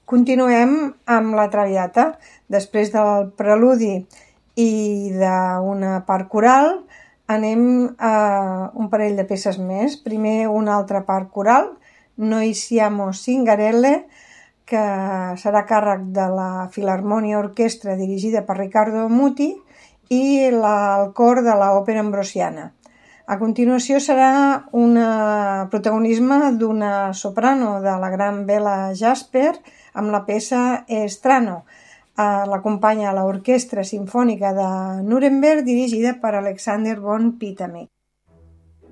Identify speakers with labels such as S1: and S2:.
S1: Continuem amb la Traviata. Després del preludi i d'una part coral, anem a un parell de peces més. Primer una altra part coral, Noi siamo Zingarelle, que serà a càrrec de la Filharmonia Orquestra dirigida per Riccardo Muti i el cor de l'Òpera Ambrosiana. A continuació serà un protagonisme d'una soprano de la gran Bela Jasper amb la peça Strano. L'acompanya l'Orquestra Simfònica de Nuremberg dirigida per Alexander von Pittamy.